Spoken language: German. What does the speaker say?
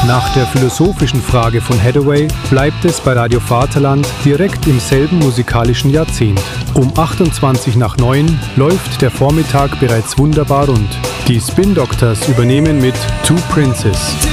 Nach der philosophischen Frage von Hathaway bleibt es bei Radio Vaterland direkt im selben musikalischen Jahrzehnt. Um 8:28 läuft der Vormittag bereits wunderbar rund. Die Spin Doctors übernehmen mit Two Princes.